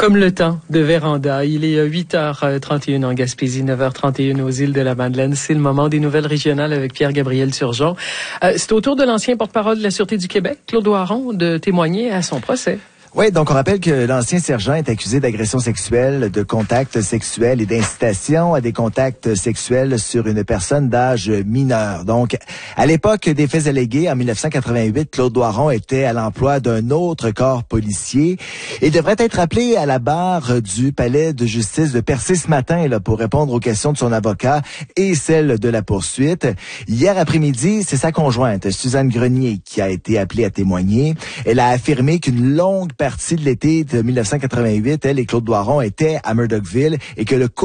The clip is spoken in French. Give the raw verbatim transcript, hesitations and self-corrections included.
Comme le temps de Véranda, il est huit heures trente et une en Gaspésie, neuf heures trente et une aux îles de la Madeleine. C'est le moment des nouvelles régionales avec Pierre-Gabriel Turgeon. Euh, c'est au tour de l'ancien porte-parole de la Sûreté du Québec, Claude Doiron, de témoigner à son procès. Oui, donc on rappelle que l'ancien sergent est accusé d'agression sexuelle, de contact sexuel et d'incitation à des contacts sexuels sur une personne d'âge mineur. Donc, à l'époque des faits allégués, en dix-neuf cent quatre-vingt-huit, Claude Doiron était à l'emploi d'un autre corps policier et devrait être appelé à la barre du palais de justice de Percé ce matin là, pour répondre aux questions de son avocat et celles de la poursuite. Hier après-midi, c'est sa conjointe, Suzanne Grenier, qui a été appelée à témoigner. Elle a affirmé qu'une longue partie de l'été de dix-neuf cent quatre-vingt-huit, elle et Claude Doiron étaient à Murdochville et que le